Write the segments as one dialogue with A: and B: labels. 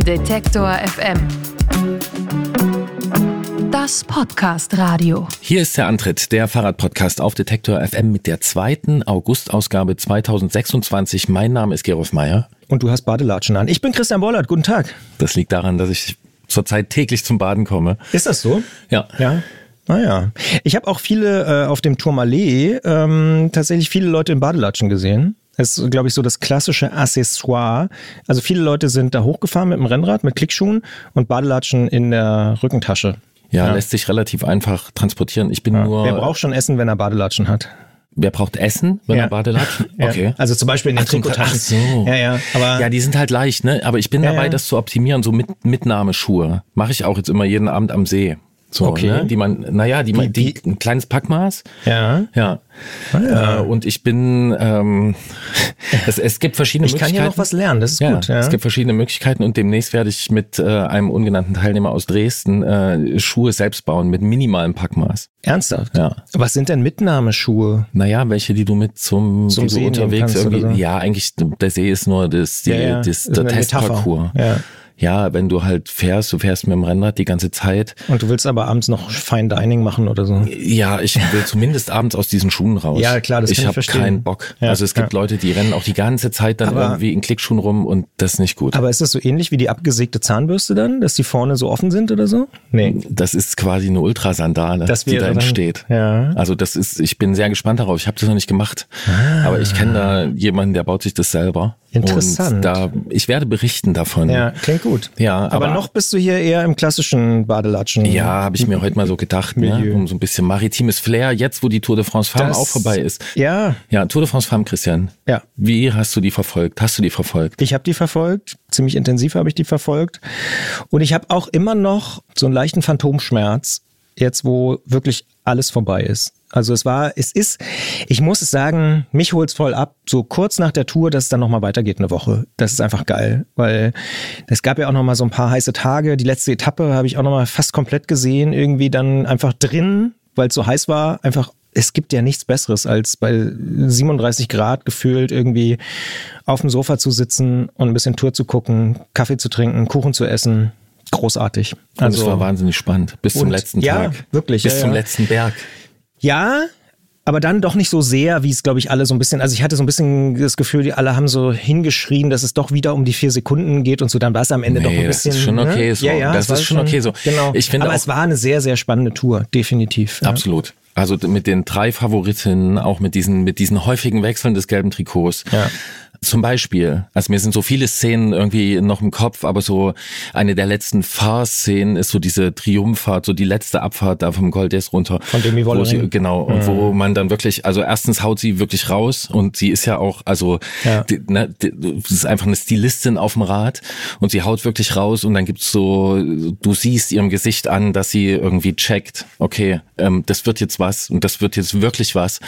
A: Detektor FM. Das Podcast-Radio.
B: Hier ist der Antritt, der Fahrradpodcast auf Detektor FM mit der 2. August-Ausgabe 2026. Mein Name ist Gerolf Meyer.
C: Und du hast Badelatschen an. Ich bin Christian Bollert. Guten Tag.
B: Das liegt daran, dass ich zurzeit täglich zum Baden komme.
C: Ist das so?
B: Ja.
C: Ja. Naja. Ich habe auch viele auf dem Tourmalet tatsächlich viele Leute in Badelatschen gesehen. Das ist, glaube ich, so das klassische Accessoire. Also viele Leute sind da hochgefahren mit dem Rennrad, mit Klickschuhen und Badelatschen in der Rückentasche.
B: Ja, lässt sich relativ einfach transportieren.
C: Wer braucht schon Essen, wenn er Badelatschen hat?
B: Wer braucht Essen, wenn er Badelatschen? Okay.
C: Ja. Also zum Beispiel in den Trikottaschen.
B: Ach so.
C: Ja, aber
B: ja, die sind halt leicht, ne? Aber ich bin dabei, das zu optimieren. So Mitnahmeschuhe mache ich auch jetzt immer jeden Abend am See. So,
C: okay.
B: Ne? Die ein kleines Packmaß.
C: Ja.
B: Ja. Und ich bin, es gibt verschiedene Möglichkeiten.
C: Ich kann ja noch was lernen, das ist gut. Ja.
B: Es gibt verschiedene Möglichkeiten und demnächst werde ich mit einem ungenannten Teilnehmer aus Dresden Schuhe selbst bauen mit minimalem Packmaß.
C: Ernsthaft?
B: Ja.
C: Was sind denn Mitnahmeschuhe?
B: Naja, welche, die du mit zum
C: See
B: du unterwegs irgendwie.
C: So.
B: Ja, eigentlich, der See ist nur der Testparcours.
C: Ja.
B: Ja, wenn du halt fährst, du fährst mit dem Rennrad die ganze Zeit.
C: Und du willst aber abends noch Fine Dining machen oder so?
B: Ja, ich will zumindest abends aus diesen Schuhen raus.
C: Ja, klar, das kann ich verstehen.
B: Ich habe keinen Bock.
C: Ja,
B: also es gibt Leute, die rennen auch die ganze Zeit dann irgendwie in Klickschuhen rum und das ist nicht gut.
C: Aber ist das so ähnlich wie die abgesägte Zahnbürste dann, dass die vorne so offen sind oder so? Nee.
B: Das ist quasi eine Ultrasandale, die da entsteht.
C: Ja.
B: Also ich bin sehr gespannt darauf. Ich habe das noch nicht gemacht. Aber ich kenne da jemanden, der baut sich das selber.
C: Interessant.
B: Und ich werde berichten davon.
C: Ja, klingt gut.
B: Ja,
C: aber noch bist du hier eher im klassischen Badelatschen.
B: Ja, habe ich mir heute mal so gedacht, ne? Um so ein bisschen maritimes Flair, jetzt wo die Tour de France Femme auch vorbei ist.
C: Ja.
B: Ja, Tour de France Femme, Christian.
C: Ja.
B: Wie hast du die verfolgt? Hast du die verfolgt?
C: Ich habe die verfolgt. Ziemlich intensiv habe ich die verfolgt. Und ich habe auch immer noch so einen leichten Phantomschmerz, jetzt wo wirklich alles vorbei ist. Also ich muss es sagen, mich holt's voll ab, so kurz nach der Tour, dass es dann nochmal weitergeht eine Woche. Das ist einfach geil, weil es gab ja auch nochmal so ein paar heiße Tage. Die letzte Etappe habe ich auch nochmal fast komplett gesehen, irgendwie dann einfach drin, weil es so heiß war, einfach. Es gibt ja nichts Besseres, als bei 37 Grad gefühlt irgendwie auf dem Sofa zu sitzen und ein bisschen Tour zu gucken, Kaffee zu trinken, Kuchen zu essen. Großartig.
B: Also, es war wahnsinnig spannend. Bis zum letzten Tag.
C: Ja, wirklich.
B: Bis zum letzten Berg.
C: Ja, aber dann doch nicht so sehr, wie es, glaube ich, alle so ein bisschen, also ich hatte so ein bisschen das Gefühl, die alle haben so hingeschrien, dass es doch wieder um die 4 Sekunden geht und so, dann war es am Ende doch ein bisschen.
B: Das ist schon okay so.
C: Ja,
B: das ist schon okay so.
C: Genau.
B: Ich finde
C: aber es war eine sehr, sehr spannende Tour, definitiv. Ja.
B: Absolut. Also mit den 3 Favoritinnen, auch mit diesen häufigen Wechseln des gelben Trikots. Ja. Zum Beispiel, also mir sind so viele Szenen irgendwie noch im Kopf, aber so eine der letzten Fahrszenen ist so diese Triumphfahrt, so die letzte Abfahrt da vom Col d'Huez runter.
C: Von Demi Vollering.
B: Genau, und wo man dann wirklich, also erstens haut sie wirklich raus und sie ist ja auch, also das ist einfach eine Stilistin auf dem Rad und sie haut wirklich raus und dann gibt's so, du siehst ihrem Gesicht an, dass sie irgendwie checkt, okay, das wird jetzt was und das wird jetzt wirklich was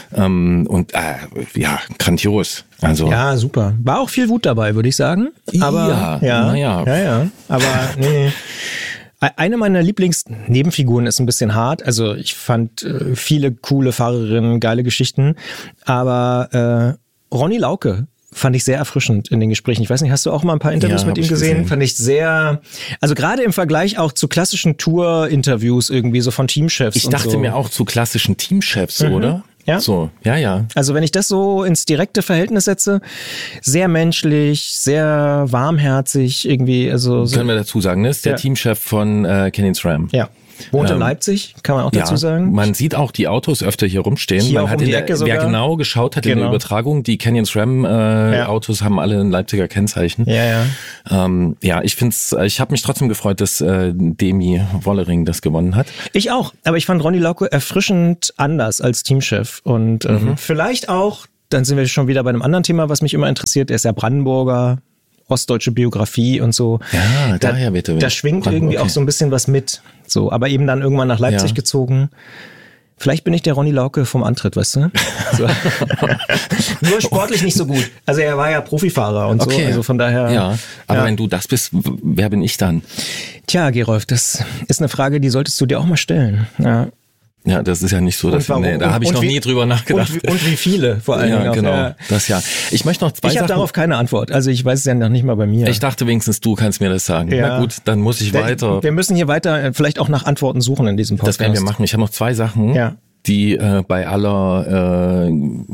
B: grandios. Also
C: ja, super. War auch viel Wut dabei, würde ich sagen. Aber ja. Aber nee. Eine meiner Lieblingsnebenfiguren ist ein bisschen hart. Also ich fand viele coole Fahrerinnen, geile Geschichten. Aber Ronny Lauke fand ich sehr erfrischend in den Gesprächen. Ich weiß nicht, hast du auch mal ein paar Interviews mit ihm gesehen? Fand ich sehr, also gerade im Vergleich auch zu klassischen Tour-Interviews irgendwie so von Teamchefs.
B: Ich dachte mir auch zu klassischen Teamchefs, oder?
C: Ja.
B: So, ja.
C: Also wenn ich das so ins direkte Verhältnis setze, sehr menschlich, sehr warmherzig irgendwie. Also
B: können wir dazu sagen, ne? Ist der Teamchef von Canyon SRAM.
C: Ja. Wohnt in Leipzig, kann man auch dazu sagen.
B: Man sieht auch die Autos öfter hier rumstehen.
C: Hier
B: man hat
C: um die Ecke sogar.
B: Wer genau geschaut hat in der Übertragung, die Canyon SRAM Autos haben alle ein Leipziger Kennzeichen.
C: Ja.
B: Ich habe mich trotzdem gefreut, dass Demi Vollering das gewonnen hat.
C: Ich auch, aber ich fand Ronny Lauke erfrischend anders als Teamchef und vielleicht auch, dann sind wir schon wieder bei einem anderen Thema, was mich immer interessiert, er ist ja Brandenburger, ostdeutsche Biografie und so.
B: Ja, daher bitte.
C: Da schwingt irgendwie auch so ein bisschen was mit. So, aber eben dann irgendwann nach Leipzig gezogen. Vielleicht bin ich der Ronny Lauke vom Antritt, weißt du? So. Nur sportlich nicht so gut. Also er war ja Profifahrer und so. Also von daher.
B: Ja, aber wenn du das bist, wer bin ich dann?
C: Tja, Gerolf, das ist eine Frage, die solltest du dir auch mal stellen. Ja.
B: Ja, das ist ja nicht so, dass da habe ich noch nie drüber nachgedacht.
C: Und wie viele vor allem.
B: Ja, genau. Das ja. Ich möchte noch zwei Sachen.
C: Ich habe darauf keine Antwort. Also ich weiß es ja noch nicht mal bei mir.
B: Ich dachte wenigstens, du kannst mir das sagen. Ja. Na gut, dann muss ich weiter.
C: Wir müssen hier weiter vielleicht auch nach Antworten suchen in diesem Podcast.
B: Das werden wir machen. Ich habe noch zwei Sachen. Ja. Die bei aller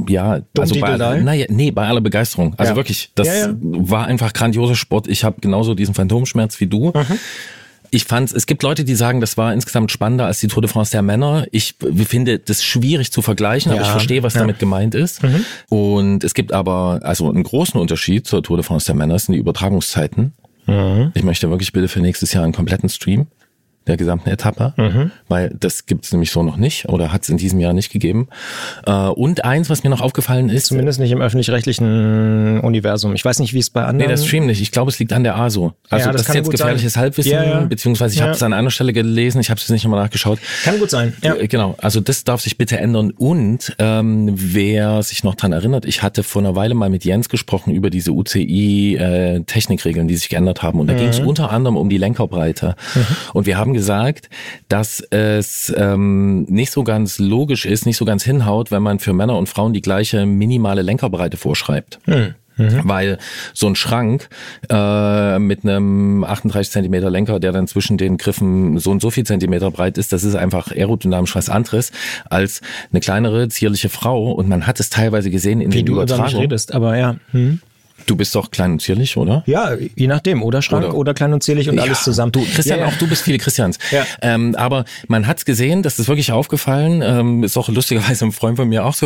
B: bei aller Begeisterung. Also wirklich, das war einfach grandioser Sport. Ich habe genauso diesen Phantomschmerz wie du. Ich fand's, es gibt Leute, die sagen, das war insgesamt spannender als die Tour de France der Männer. Ich finde das schwierig zu vergleichen, aber ich verstehe, was damit gemeint ist. Und es gibt aber also einen großen Unterschied zur Tour de France der Männer, sind die Übertragungszeiten. Ich möchte wirklich bitte für nächstes Jahr einen kompletten Stream der gesamten Etappe, weil das gibt's nämlich so noch nicht oder hat's in diesem Jahr nicht gegeben. Und eins, was mir noch aufgefallen ist...
C: Zumindest nicht im öffentlich-rechtlichen Universum. Ich weiß nicht, wie es bei anderen...
B: Nee, das Stream nicht. Ich glaube, es liegt an der ASO. Also das ist jetzt gefährliches Halbwissen, beziehungsweise ich habe es an einer Stelle gelesen, ich habe es nicht nochmal nachgeschaut.
C: Kann gut sein, ja.
B: Genau, also das darf sich bitte ändern. Und wer sich noch dran erinnert, ich hatte vor einer Weile mal mit Jens gesprochen über diese UCI-Technikregeln, die sich geändert haben. Und da ging es unter anderem um die Lenkerbreite. Und wir haben gesagt, dass es nicht so ganz logisch ist, nicht so ganz hinhaut, wenn man für Männer und Frauen die gleiche minimale Lenkerbreite vorschreibt. Weil so ein Schrank mit einem 38 Zentimeter Lenker, der dann zwischen den Griffen so und so viel Zentimeter breit ist, das ist einfach aerodynamisch was anderes als eine kleinere, zierliche Frau. Und man hat es teilweise gesehen in den Übertragungen.
C: Wie du redest, aber ja.
B: Du bist doch klein und zierlich, oder?
C: Ja, je nachdem. Oder Schrank oder klein und zierlich und alles zusammen.
B: Du, Christian, auch du bist viele Christians. Ja. Aber man hat's gesehen, das ist wirklich aufgefallen. Ist auch lustigerweise ein Freund von mir auch so,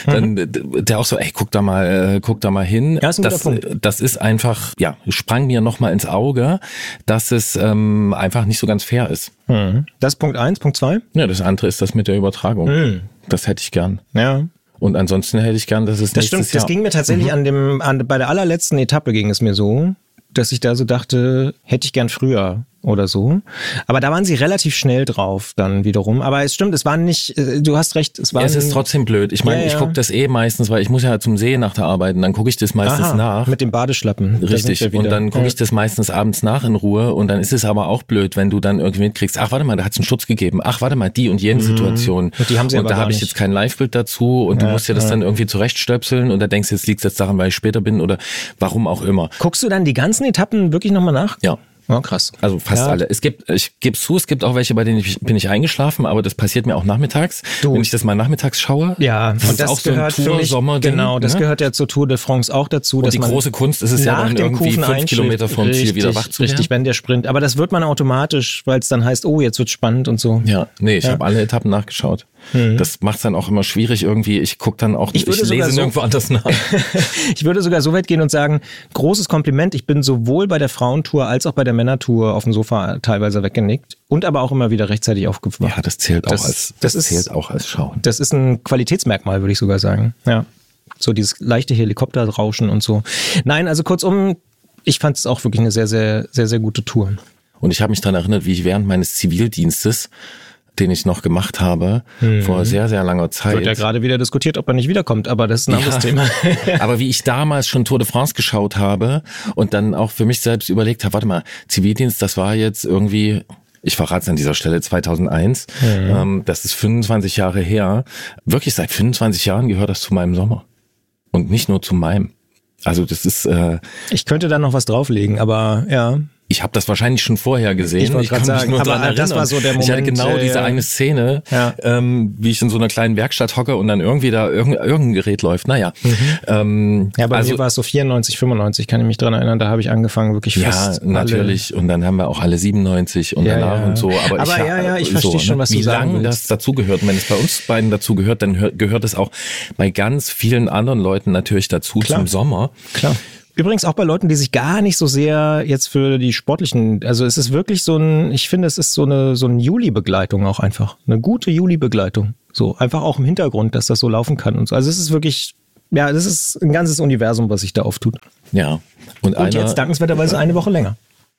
B: der auch so, ey, guck da mal hin.
C: Ja, ist ein guter Punkt.
B: Das ist einfach, sprang mir nochmal ins Auge, dass es einfach nicht so ganz fair ist.
C: Das ist Punkt 1, Punkt 2?
B: Ja, das andere ist das mit der Übertragung. Das hätte ich gern.
C: Ja.
B: Und ansonsten hätte ich gern, dass es
C: das stimmt. Das ging mir tatsächlich bei der allerletzten Etappe ging es mir so, dass ich da so dachte, hätte ich gern früher oder so. Aber da waren sie relativ schnell drauf dann wiederum. Aber es stimmt, es waren nicht, du hast recht, es war.
B: Es ist trotzdem blöd. Ich meine, ich gucke das meistens, weil ich muss ja zum See nach der Arbeit und dann gucke ich das meistens nach.
C: Mit dem Badeschlappen.
B: Richtig. Und dann gucke ich das meistens abends nach in Ruhe und dann ist es aber auch blöd, wenn du dann irgendwie mitkriegst, ach warte mal, da hat es einen Schutz gegeben. Ach warte mal, die und jene Situation.
C: Und die haben sie aber
B: da habe ich jetzt kein Live-Bild dazu und du musst dir das dann irgendwie zurechtstöpseln und da denkst du, jetzt liegt es jetzt daran, weil ich später bin oder warum auch immer.
C: Guckst du dann die ganzen Etappen wirklich nochmal nach?
B: Ja.
C: Oh, krass.
B: Also fast alle. Ich gebe zu, es gibt auch welche, bei denen bin ich eingeschlafen, aber das passiert mir auch nachmittags, wenn ich das mal nachmittags schaue.
C: Ja,
B: das ist auch gehört so ein Tour-Sommer-Ding.
C: Genau, das gehört ja zur Tour de France auch dazu.
B: Und
C: dass
B: die große Kunst ist es ja dann irgendwie 5 Kilometer vom Ziel wieder wach zu werden.
C: Richtig, wenn der Sprint. Aber das wird man automatisch, weil es dann heißt, oh, jetzt wird's spannend und so.
B: Ja, nee, ich habe alle Etappen nachgeschaut. Das macht es dann auch immer schwierig irgendwie. Ich gucke dann auch, ich lese nirgendwo anders nach.
C: Ich würde sogar so weit gehen und sagen, großes Kompliment. Ich bin sowohl bei der Frauentour als auch bei der Männertour auf dem Sofa teilweise weggenickt und aber auch immer wieder rechtzeitig aufgewacht.
B: Ja, das zählt auch als Schauen.
C: Das ist ein Qualitätsmerkmal, würde ich sogar sagen. Ja, so dieses leichte Helikopterrauschen und so. Nein, also kurzum, ich fand es auch wirklich eine sehr, sehr, sehr, sehr gute Tour.
B: Und ich habe mich daran erinnert, wie ich während meines Zivildienstes, den ich noch gemacht habe, vor sehr, sehr langer Zeit.
C: Wird ja gerade wieder diskutiert, ob er nicht wiederkommt, aber das ist ein anderes Thema.
B: Aber wie ich damals schon Tour de France geschaut habe und dann auch für mich selbst überlegt habe, warte mal, Zivildienst, das war jetzt irgendwie, ich verrate es an dieser Stelle, 2001, das ist 25 Jahre her. Wirklich seit 25 Jahren gehört das zu meinem Sommer. Und nicht nur zu meinem. Also das ist...
C: ich könnte da noch was drauflegen, aber ja...
B: Ich habe das wahrscheinlich schon vorher gesehen.
C: Ich wollte gerade sagen,
B: nur
C: aber das war so der Moment.
B: Ich hatte genau diese eine Szene, wie ich in so einer kleinen Werkstatt hocke und dann irgendwie da irgendein Gerät läuft. Naja.
C: Bei mir war es so 94, 95, kann ich mich dran erinnern. Da habe ich angefangen, wirklich fast
B: natürlich. Und dann haben wir auch alle 97 und danach und so. Aber
C: ich verstehe schon, was du sagen willst.
B: Wie lange das dazugehört. Und wenn es bei uns beiden dazugehört, dann gehört es auch bei ganz vielen anderen Leuten natürlich dazu zum Sommer.
C: Klar. Übrigens auch bei Leuten, die sich gar nicht so sehr jetzt für die sportlichen, also es ist wirklich ich finde, es ist so eine Juli-Begleitung auch einfach. Eine gute Juli-Begleitung. So, einfach auch im Hintergrund, dass das so laufen kann und so. Also es ist wirklich, das ist ein ganzes Universum, was sich da auftut.
B: Ja.
C: Und jetzt dankenswerterweise eine Woche länger.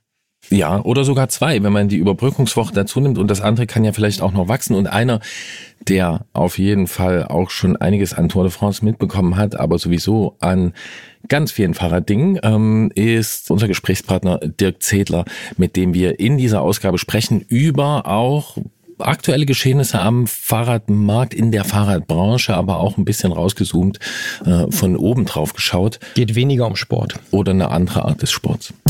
B: Ja, oder sogar 2, wenn man die Überbrückungswoche dazu nimmt und das andere kann ja vielleicht auch noch wachsen. Und einer, der auf jeden Fall auch schon einiges an Tour de France mitbekommen hat, aber sowieso an ganz vielen Fahrraddingen, ist unser Gesprächspartner Dirk Zedler, mit dem wir in dieser Ausgabe sprechen über auch aktuelle Geschehnisse am Fahrradmarkt, in der Fahrradbranche, aber auch ein bisschen rausgezoomt, von oben drauf geschaut.
C: Geht weniger um Sport.
B: Oder eine andere Art des Sports.